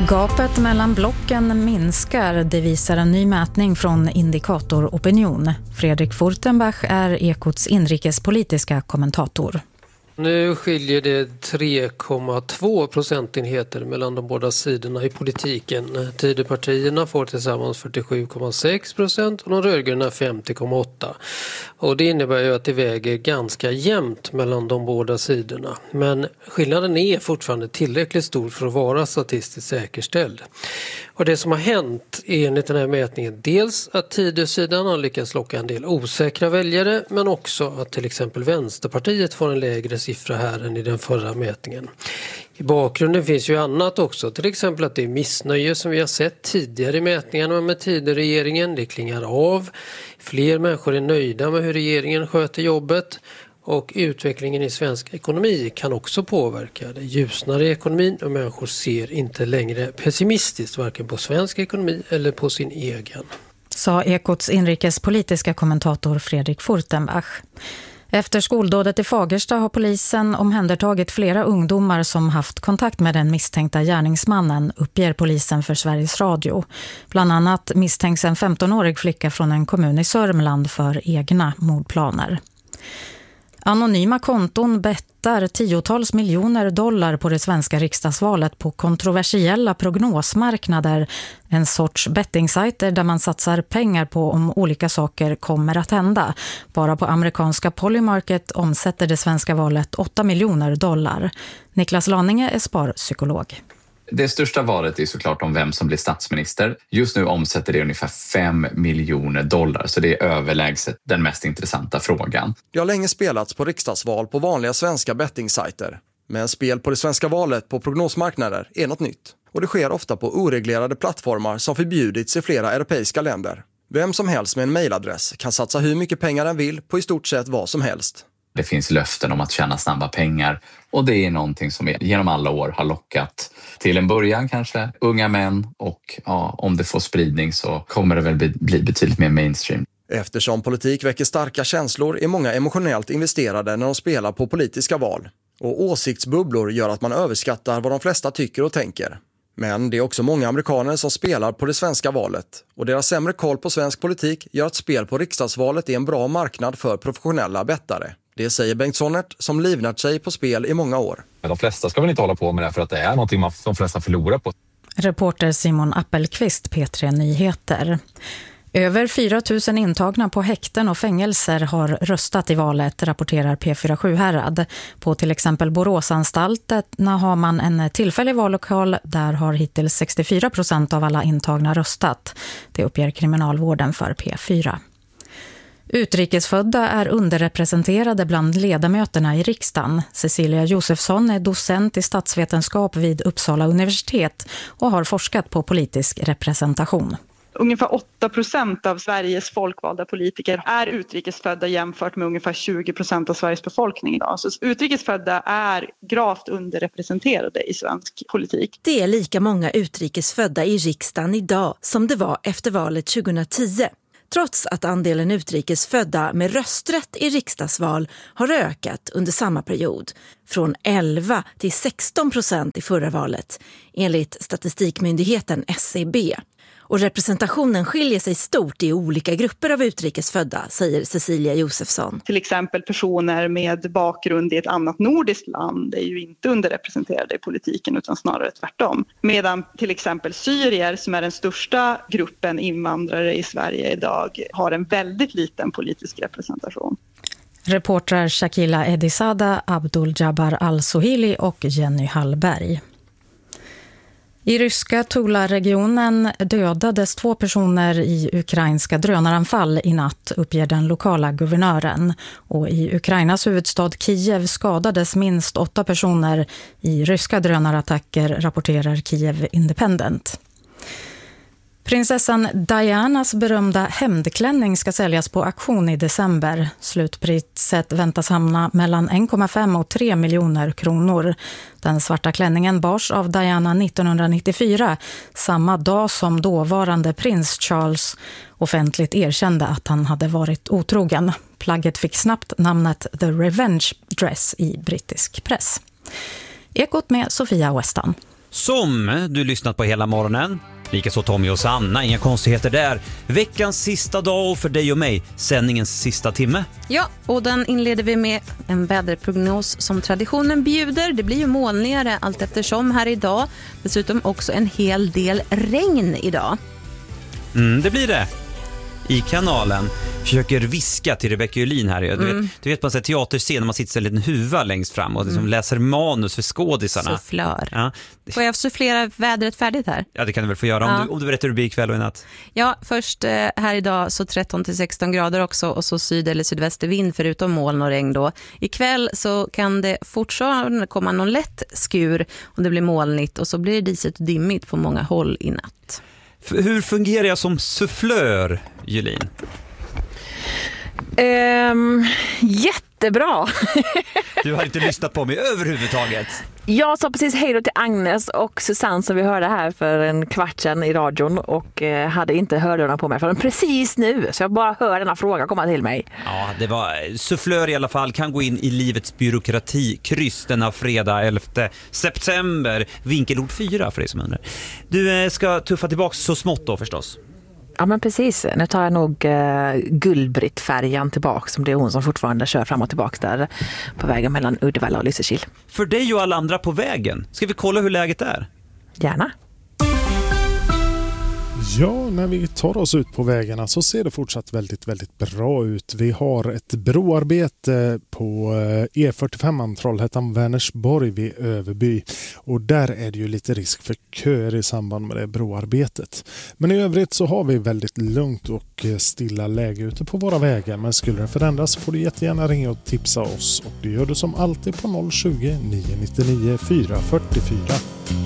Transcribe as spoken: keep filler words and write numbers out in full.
Gapet mellan blocken minskar, det visar en ny mätning från Indikator Opinion. Fredrik Furtenbach är Ekots inrikespolitiska kommentator. Nu skiljer det tre komma två procentenheter mellan de båda sidorna i politiken. Tidöpartierna får tillsammans fyrtiosju komma sex procent och de rödgröna femtio komma åtta. Och det innebär ju att det väger ganska jämnt mellan de båda sidorna. Men skillnaden är fortfarande tillräckligt stor för att vara statistiskt säkerställd. Och det som har hänt är enligt den här mätningen dels att Tidösidan har lyckats locka en del osäkra väljare, men också att till exempel Vänsterpartiet får en lägre siffra här än i den förra mätningen. I bakgrunden finns ju annat också, till exempel att det är missnöje som vi har sett tidigare i mätningarna med Tidöregeringen. Det klingar av, fler människor är nöjda med hur regeringen sköter jobbet. Och utvecklingen i svensk ekonomi kan också påverka. Det ljusnar i ekonomin och människor ser inte längre pessimistiskt varken på svensk ekonomi eller på sin egen. Sa Ekots inrikespolitiska kommentator Fredrik Furtenbach. Efter skoldådet i Fagersta har polisen omhändertagit flera ungdomar som haft kontakt med den misstänkta gärningsmannen, uppger polisen för Sveriges Radio. Bland annat misstänks en femtonårig flicka från en kommun i Sörmland för egna mordplaner. Anonyma konton bettar tiotals miljoner dollar på det svenska riksdagsvalet på kontroversiella prognosmarknader. En sorts bettingsajter där man satsar pengar på om olika saker kommer att hända. Bara på amerikanska Polymarket omsätter det svenska valet åtta miljoner dollar. Niklas Laninge är sparpsykolog. Det största valet är såklart om vem som blir statsminister. Just nu omsätter det ungefär fem miljoner dollar, så det är överlägset den mest intressanta frågan. Det har länge spelats på riksdagsval på vanliga svenska bettingsajter. Men spel på det svenska valet på prognosmarknader är något nytt. Och det sker ofta på oreglerade plattformar som förbjudits i flera europeiska länder. Vem som helst med en mejladress kan satsa hur mycket pengar den vill på i stort sett vad som helst. Det finns löften om att tjäna snabba pengar och det är någonting som genom alla år har lockat till en början kanske unga män och ja, om det får spridning så kommer det väl bli betydligt mer mainstream. Eftersom politik väcker starka känslor är många emotionellt investerade när de spelar på politiska val. Och åsiktsbubblor gör att man överskattar vad de flesta tycker och tänker. Men det är också många amerikaner som spelar på det svenska valet. Och deras sämre koll på svensk politik gör att spel på riksdagsvalet är en bra marknad för professionella bettare. Det säger Bengt Sonnert som livnat sig på spel i många år. Men de flesta ska väl inte hålla på med det för att det är någonting man, de flesta förlorar på. Reporter Simon Appelqvist, P tre Nyheter. Över fyra tusen intagna på häkten och fängelser har röstat i valet, rapporterar P fyra Sjuhärad. På till exempel Boråsanstalterna har man en tillfällig vallokal. Där har hittills sextiofyra procent av alla intagna röstat. Det uppger kriminalvården för P fyra. Utrikesfödda är underrepresenterade bland ledamöterna i riksdagen. Cecilia Josefsson är docent i statsvetenskap vid Uppsala universitet och har forskat på politisk representation. Ungefär åtta procent av Sveriges folkvalda politiker är utrikesfödda jämfört med ungefär tjugo procent av Sveriges befolkning idag. Så utrikesfödda är gravt underrepresenterade i svensk politik. Det är lika många utrikesfödda i riksdagen idag som det var efter valet tjugohundratio. Trots att andelen utrikesfödda med rösträtt i riksdagsval har ökat under samma period. Från elva till sexton procent i förra valet, enligt statistikmyndigheten S C B. Och representationen skiljer sig stort i olika grupper av utrikesfödda, säger Cecilia Josefsson. Till exempel personer med bakgrund i ett annat nordiskt land är ju inte underrepresenterade i politiken utan snarare tvärtom. Medan till exempel syrier, som är den största gruppen invandrare i Sverige idag, har en väldigt liten politisk representation. Reportrar Shakila Edisada, Abdul Jabbar Al-Sohili och Jenny Hallberg. I ryska Tula-regionen dödades två personer i ukrainska drönaranfall i natt, uppger den lokala guvernören. Och i Ukrainas huvudstad Kiev skadades minst åtta personer i ryska drönarattacker, rapporterar Kiev Independent. Prinsessan Dianas berömda hämndklänning ska säljas på auktion i december. Slutpriset väntas hamna mellan en komma fem och tre miljoner kronor. Den svarta klänningen bars av Diana nittonhundranittiofyra, samma dag som dåvarande prins Charles offentligt erkände att han hade varit otrogen. Plagget fick snabbt namnet The Revenge Dress i brittisk press. Ekot med Sofia Weston. som du lyssnat på hela morgonen. Likaså Tommy och Sanna, inga konstigheter där. Veckans sista dag för dig och mig, sändningens sista timme. Ja, och den inleder vi med en väderprognos som traditionen bjuder. Det blir ju molnigare allt eftersom här idag. Dessutom också en hel del regn idag. Mm, det blir det. I kanalen försöker viska till Rebecca Julin här. Du, mm. vet, du vet på en teaterscen när man sitter en liten huva längst fram och liksom mm. läser manus för skådisarna. Sufflör. Ja. Får jag sufflera vädret färdigt här? Ja, det kan du väl få göra ja. om, du, om du berättar hur det blir ikväll och i natt. Ja, först eh, här idag så tretton till sexton grader också och så syd- eller sydvästervind förutom moln och regn då. Ikväll så kan det fortfarande komma någon lätt skur och det blir molnigt och så blir det diset och dimmigt på många håll i natt. Hur fungerar jag som sufflör, Julin? Um, jättebra. Du har inte lyssnat på mig överhuvudtaget. Jag sa precis hej då till Agnes och Susanne som vi hörde här för en kvart sedan i radion och eh, hade inte hörlurarna på mig förrän precis nu. Så jag bara hör denna fråga komma till mig. Ja, det var sufflör i alla fall. Kan gå in i livets byråkrati. Kryss denna fredag elfte september. Vinkelord fyra för dig som undrar. Du eh, ska tuffa tillbaka så smått då förstås. Ja men precis, nu tar jag nog uh, Gullbritt-färjan tillbaka som det är hon som fortfarande kör fram och tillbaka där på vägen mellan Uddevalla och Lysekil. För dig och alla andra på vägen, ska vi kolla hur läget är? Gärna. Ja, när vi tar oss ut på vägarna så ser det fortsatt väldigt, väldigt bra ut. Vi har ett broarbete på E fyrtiofem Trollhättan-Vänersborg vid Överby. Och där är det ju lite risk för köer i samband med det broarbetet. Men i övrigt så har vi väldigt lugnt och stilla läge ute på våra vägar. Men skulle det förändras får du jättegärna ringa och tipsa oss. Och det gör du som alltid på noll tjugo, nio nio nio, fyra fyra fyra.